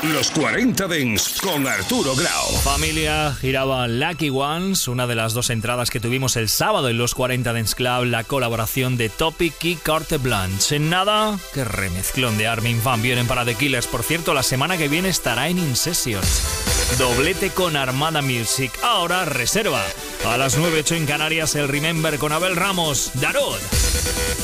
Los 40 Dents con Arturo Grau. Familia, giraba Lucky Ones, una de las dos entradas que tuvimos el sábado en los 40 Dents Club, la colaboración de Topic y Carte Blanche. En nada, que remezclón de Armin van Buuren para The Killers. Por cierto, la semana que viene estará en In Sessions. Doblete con Armada Music. Ahora reserva. A las 9:08 en Canarias, el Remember con Abel Ramos. Darud.